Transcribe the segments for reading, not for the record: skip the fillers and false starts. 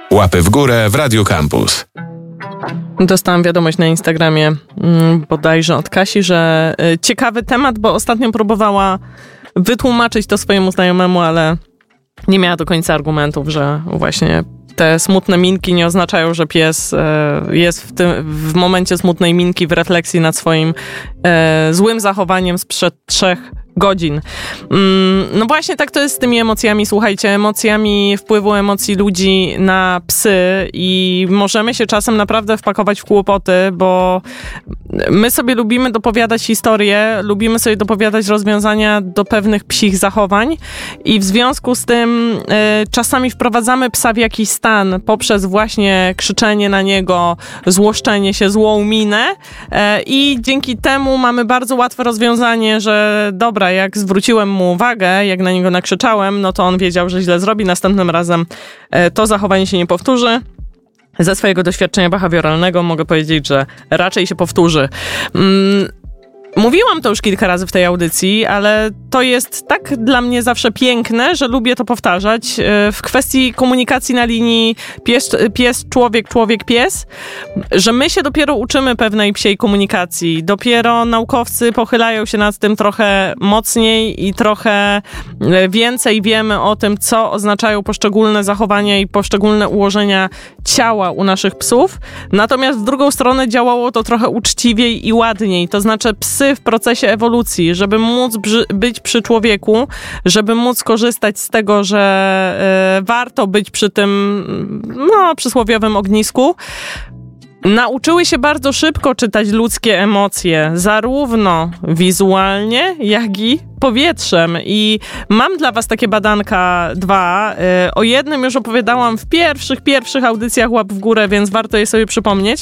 Łapy w górę w Radio Campus. Dostałam wiadomość na Instagramie bodajże od Kasi, że ciekawy temat, bo ostatnio próbowała wytłumaczyć to swojemu znajomemu, ale nie miała do końca argumentów, że właśnie te smutne minki nie oznaczają, że pies jest w momencie smutnej minki w refleksji nad swoim złym zachowaniem sprzed 3 godzin. No właśnie tak to jest z tymi emocjami, słuchajcie, wpływu emocji ludzi na psy i możemy się czasem naprawdę wpakować w kłopoty, bo my sobie lubimy dopowiadać historie, lubimy sobie dopowiadać rozwiązania do pewnych psich zachowań i w związku z tym czasami wprowadzamy psa w jakiś stan poprzez właśnie krzyczenie na niego, złoszczenie się, złą minę i dzięki temu mamy bardzo łatwe rozwiązanie, że dobra, jak zwróciłem mu uwagę, jak na niego nakrzyczałem, no to on wiedział, że źle zrobi. Następnym razem to zachowanie się nie powtórzy. Ze swojego doświadczenia behawioralnego mogę powiedzieć, że raczej się powtórzy. Mówiłam to już kilka razy w tej audycji, ale to jest tak dla mnie zawsze piękne, że lubię to powtarzać. W kwestii komunikacji na linii pies-człowiek, człowiek-pies, że my się dopiero uczymy pewnej psiej komunikacji. Dopiero naukowcy pochylają się nad tym trochę mocniej i trochę więcej wiemy o tym, co oznaczają poszczególne zachowania i poszczególne ułożenia ciała u naszych psów. Natomiast w drugą stronę działało to trochę uczciwiej i ładniej. To znaczy psy w procesie ewolucji, żeby móc być przy człowieku, żeby móc korzystać z tego, że warto być przy tym przysłowiowym ognisku, nauczyły się bardzo szybko czytać ludzkie emocje, zarówno wizualnie, jak i powietrzem. I mam dla was takie badanka 2. O jednym już opowiadałam w pierwszych audycjach Łap w górę, więc warto je sobie przypomnieć.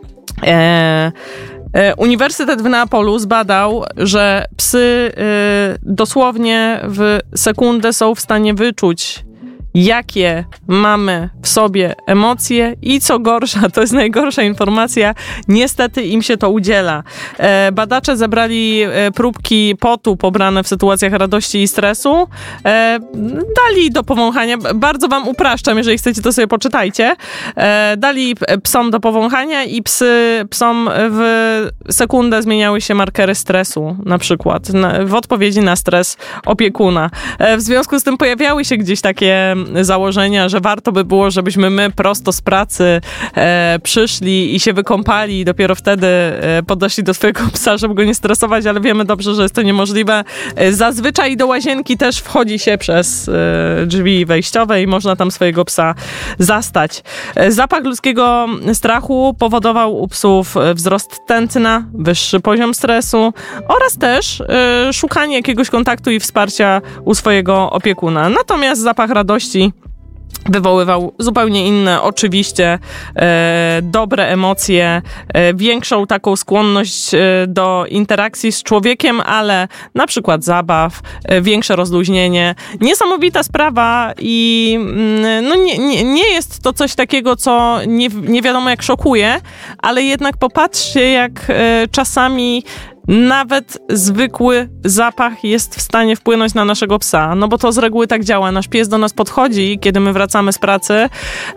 Uniwersytet w Neapolu zbadał, że psy dosłownie w sekundę są w stanie wyczuć, jakie mamy w sobie emocje i co gorsza, to jest najgorsza informacja, niestety im się to udziela. Badacze zebrali próbki potu pobrane w sytuacjach radości i stresu, dali do powąchania, bardzo wam upraszczam, jeżeli chcecie, to sobie poczytajcie, dali psom do powąchania i psom w sekundę zmieniały się markery stresu, na przykład, w odpowiedzi na stres opiekuna. W związku z tym pojawiały się gdzieś takie założenia, że warto by było, żebyśmy my prosto z pracy przyszli i się wykąpali i dopiero wtedy podeszli do swojego psa, żeby go nie stresować, ale wiemy dobrze, że jest to niemożliwe. Zazwyczaj do łazienki też wchodzi się przez drzwi wejściowe i można tam swojego psa zastać. Zapach ludzkiego strachu powodował u psów wzrost tętna, wyższy poziom stresu oraz też szukanie jakiegoś kontaktu i wsparcia u swojego opiekuna. Natomiast zapach radości wywoływał zupełnie inne, oczywiście, dobre emocje, większą taką skłonność do interakcji z człowiekiem, ale na przykład zabaw, większe rozluźnienie. Niesamowita sprawa i nie jest to coś takiego, co nie wiadomo jak szokuje, ale jednak popatrzcie, jak czasami nawet zwykły zapach jest w stanie wpłynąć na naszego psa, no bo to z reguły tak działa. Nasz pies do nas podchodzi, kiedy my wracamy z pracy,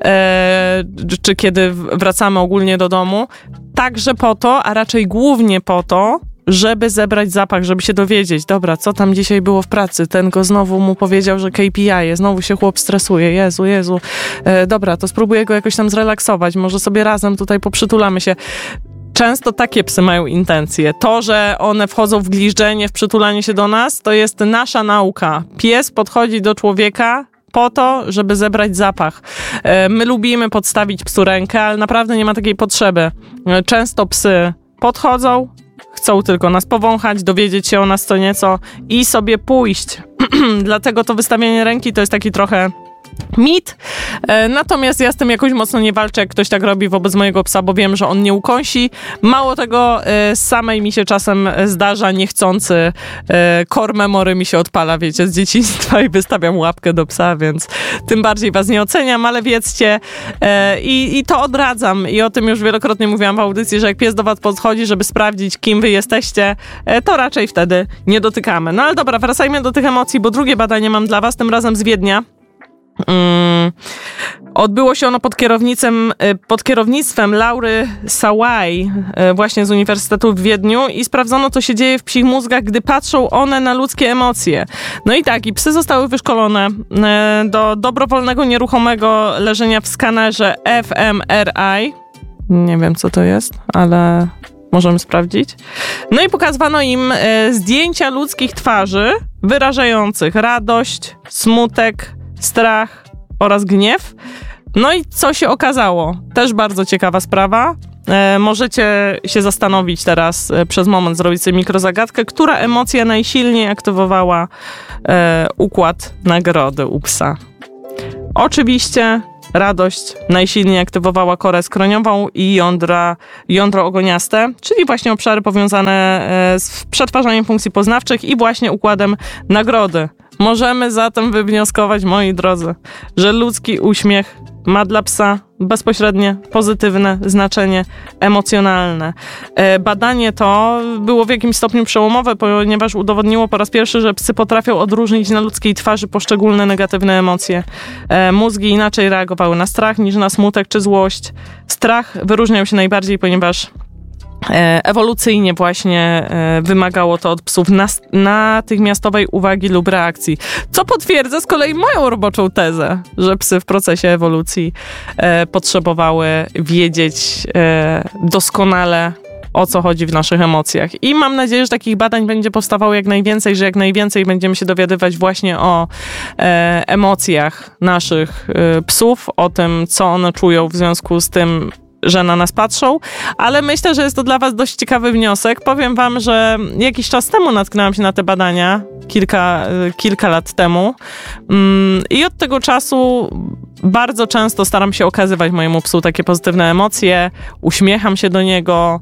czy kiedy wracamy ogólnie do domu, także po to, a raczej głównie po to, żeby zebrać zapach, żeby się dowiedzieć, dobra, co tam dzisiaj było w pracy, ten go znowu mu powiedział, że KPI, znowu się chłop stresuje, Jezu, dobra, to spróbuję go jakoś tam zrelaksować, może sobie razem tutaj poprzytulamy się. Często takie psy mają intencje. To, że one wchodzą w gliżdżenie, w przytulanie się do nas, to jest nasza nauka. Pies podchodzi do człowieka po to, żeby zebrać zapach. My lubimy podstawić psu rękę, ale naprawdę nie ma takiej potrzeby. Często psy podchodzą, chcą tylko nas powąchać, dowiedzieć się o nas co nieco i sobie pójść. Dlatego to wystawianie ręki to jest taki trochę mit. Natomiast ja z tym jakoś mocno nie walczę, jak ktoś tak robi wobec mojego psa, bo wiem, że on nie ukąsi. Mało tego, samej mi się czasem zdarza niechcący core memory mi się odpala, wiecie, z dzieciństwa i wystawiam łapkę do psa, więc tym bardziej was nie oceniam, ale wiedzcie i to odradzam i o tym już wielokrotnie mówiłam w audycji, że jak pies do was podchodzi, żeby sprawdzić, kim wy jesteście, to raczej wtedy nie dotykamy. No ale dobra, wracajmy do tych emocji, bo drugie badanie mam dla was, tym razem z Wiednia. Odbyło się ono pod kierownictwem Laury Sawai, właśnie z Uniwersytetu w Wiedniu, i sprawdzono, co się dzieje w psich mózgach, gdy patrzą one na ludzkie emocje. No i tak, i psy zostały wyszkolone do dobrowolnego, nieruchomego leżenia w skanerze fMRI. Nie wiem, co to jest, ale możemy sprawdzić. No i pokazywano im zdjęcia ludzkich twarzy wyrażających radość, smutek, strach oraz gniew. No i co się okazało? Też bardzo ciekawa sprawa. Możecie się zastanowić teraz przez moment, zrobić sobie mikrozagadkę, która emocja najsilniej aktywowała układ nagrody u psa. Oczywiście radość najsilniej aktywowała korę skroniową i jądro ogoniaste, czyli właśnie obszary powiązane z przetwarzaniem funkcji poznawczych i właśnie układem nagrody. Możemy zatem wywnioskować, moi drodzy, że ludzki uśmiech ma dla psa bezpośrednie, pozytywne znaczenie emocjonalne. Badanie to było w jakimś stopniu przełomowe, ponieważ udowodniło po raz pierwszy, że psy potrafią odróżnić na ludzkiej twarzy poszczególne negatywne emocje. Mózgi inaczej reagowały na strach niż na smutek czy złość. Strach wyróżniał się najbardziej, ponieważ ewolucyjnie właśnie wymagało to od psów natychmiastowej uwagi lub reakcji. Co potwierdza z kolei moją roboczą tezę, że psy w procesie ewolucji potrzebowały wiedzieć doskonale, o co chodzi w naszych emocjach. I mam nadzieję, że takich badań będzie powstawało jak najwięcej, że jak najwięcej będziemy się dowiadywać właśnie o emocjach naszych psów, o tym, co one czują w związku z tym, że na nas patrzą, ale myślę, że jest to dla was dość ciekawy wniosek. Powiem wam, że jakiś czas temu natknęłam się na te badania, kilka lat temu, i od tego czasu bardzo często staram się okazywać mojemu psu takie pozytywne emocje, uśmiecham się do niego.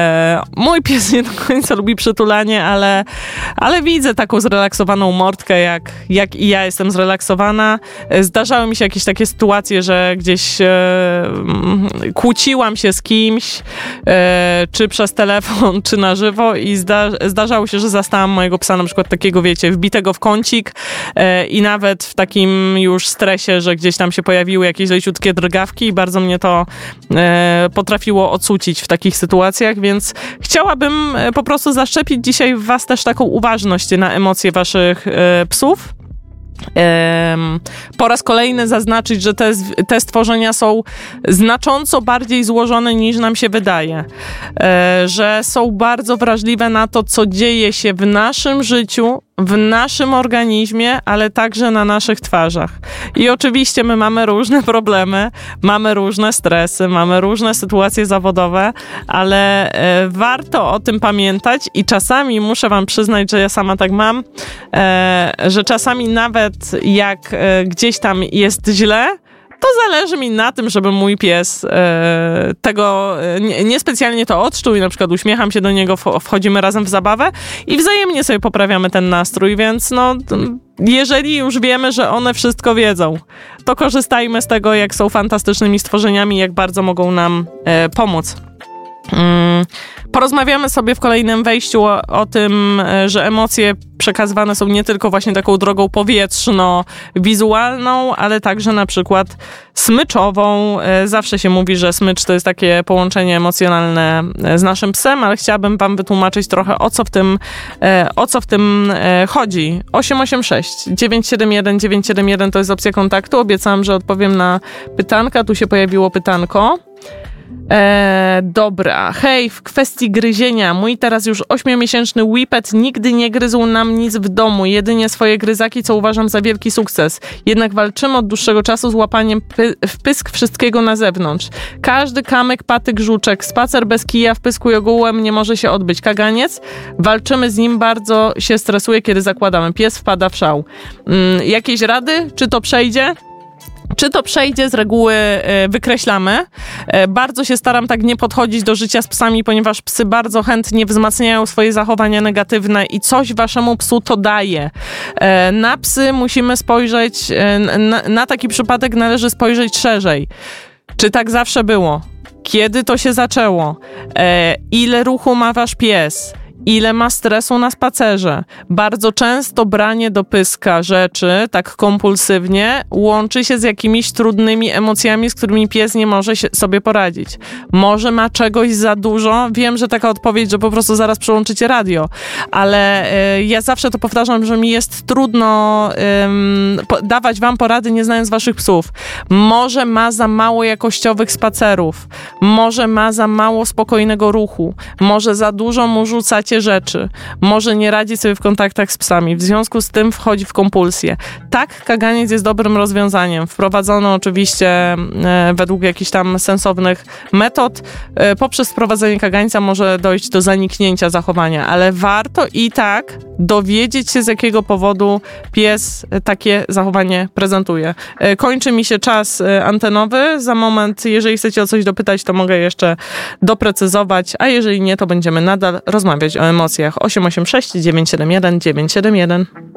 Mój pies nie do końca lubi przytulanie, ale widzę taką zrelaksowaną mordkę, jak i ja jestem zrelaksowana. Zdarzały mi się jakieś takie sytuacje, że gdzieś kłóciłam się z kimś, czy przez telefon, czy na żywo, i zdarzało się, że zastałam mojego psa na przykład takiego, wiecie, wbitego w kącik, i nawet w takim już stresie, że gdzieś tam się pojawiły jakieś leciutkie drgawki, i bardzo mnie to potrafiło ocucić w takich sytuacjach, więc chciałabym po prostu zaszczepić dzisiaj w was też taką uważność na emocje waszych psów. Po raz kolejny zaznaczyć, że te stworzenia są znacząco bardziej złożone niż nam się wydaje, że są bardzo wrażliwe na to, co dzieje się w naszym życiu, w naszym organizmie, ale także na naszych twarzach. I oczywiście my mamy różne problemy, mamy różne stresy, mamy różne sytuacje zawodowe, ale warto o tym pamiętać i czasami muszę wam przyznać, że ja sama tak mam, że czasami nawet jak gdzieś tam jest źle, to zależy mi na tym, żeby mój pies tego niespecjalnie to odczuł i na przykład uśmiecham się do niego, wchodzimy razem w zabawę i wzajemnie sobie poprawiamy ten nastrój, więc no, jeżeli już wiemy, że one wszystko wiedzą, to korzystajmy z tego, jak są fantastycznymi stworzeniami, jak bardzo mogą nam pomóc. Porozmawiamy sobie w kolejnym wejściu o tym, że emocje przekazywane są nie tylko właśnie taką drogą powietrzno-wizualną, ale także na przykład smyczową. Zawsze się mówi, że smycz to jest takie połączenie emocjonalne z naszym psem, ale chciałabym wam wytłumaczyć trochę, o co w tym chodzi. 886 971 971 to jest opcja kontaktu. Obiecałam, że odpowiem na pytanka. Tu się pojawiło pytanko. Dobra, hej, w kwestii gryzienia, mój teraz już 8-miesięczny Whippet nigdy nie gryzł nam nic w domu, jedynie swoje gryzaki, co uważam za wielki sukces. Jednak walczymy od dłuższego czasu z łapaniem w pysk wszystkiego na zewnątrz. Każdy kamyk, patyk, żuczek, spacer bez kija w pysku i ogółem nie może się odbyć. Kaganiec, walczymy z nim, bardzo się stresuje, kiedy zakładamy. Pies wpada w szał. Jakieś rady? Czy to przejdzie? Czy to przejdzie, z reguły wykreślamy. Bardzo się staram tak nie podchodzić do życia z psami, ponieważ psy bardzo chętnie wzmacniają swoje zachowania negatywne i coś waszemu psu to daje. Na psy musimy spojrzeć, na taki przypadek należy spojrzeć szerzej. Czy tak zawsze było? Kiedy to się zaczęło? Ile ruchu ma wasz pies? ile ma stresu na spacerze. Bardzo często branie do pyska rzeczy tak kompulsywnie łączy się z jakimiś trudnymi emocjami, z którymi pies nie może sobie poradzić. Może ma czegoś za dużo. Wiem, że taka odpowiedź, że po prostu zaraz przełączycie radio, ale ja zawsze to powtarzam, że mi jest trudno dawać wam porady, nie znając waszych psów. Może ma za mało jakościowych spacerów, może ma za mało spokojnego ruchu, może za dużo mu rzucacie rzeczy, może nie radzi sobie w kontaktach z psami, w związku z tym wchodzi w kompulsję. Tak, kaganiec jest dobrym rozwiązaniem. Wprowadzono oczywiście według jakichś tam sensownych metod. Poprzez wprowadzenie kagańca może dojść do zaniknięcia zachowania, ale warto i tak dowiedzieć się, z jakiego powodu pies takie zachowanie prezentuje. Kończy mi się czas antenowy. Za moment, jeżeli chcecie o coś dopytać, to mogę jeszcze doprecyzować, a jeżeli nie, to będziemy nadal rozmawiać o emocjach. 886 971 971.